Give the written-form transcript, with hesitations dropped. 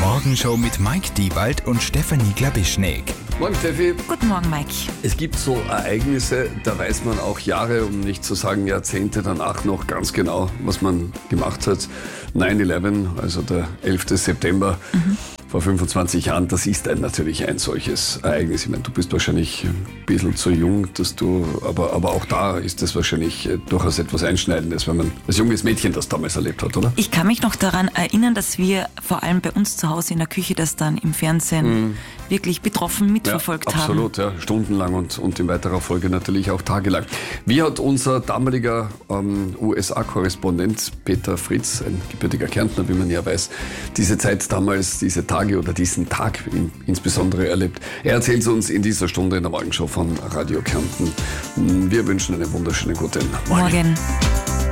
Morgenshow mit Mike Diewald und Stefanie Glabischnik. Morgen, Steffi. Guten Morgen, Mike. Es gibt so Ereignisse, da weiß man auch Jahre, um nicht zu sagen Jahrzehnte danach noch ganz genau, was man gemacht hat. 9/11, also der 11. September vor 25 Jahren, das ist natürlich ein solches Ereignis. Ich meine, du bist wahrscheinlich ein bisschen zu jung, aber auch da ist das wahrscheinlich durchaus etwas Einschneidendes, wenn man als junges Mädchen das damals erlebt hat, oder? Ich kann mich noch daran erinnern, dass wir vor allem bei uns zu Hause in der Küche das dann im Fernsehen wirklich betroffen mitverfolgt haben. Absolut, ja, stundenlang und in weiterer Folge natürlich auch tagelang. Wie hat unser damaliger USA-Korrespondent Peter Fritz, ein gebürtiger Kärntner, wie man ja weiß, diese Zeit damals, diese Tage oder diesen Tag insbesondere erlebt? Er erzählt uns in dieser Stunde in der Morgenshow von Radio Kärnten. Wir wünschen einen wunderschönen guten Morgen. Morgen.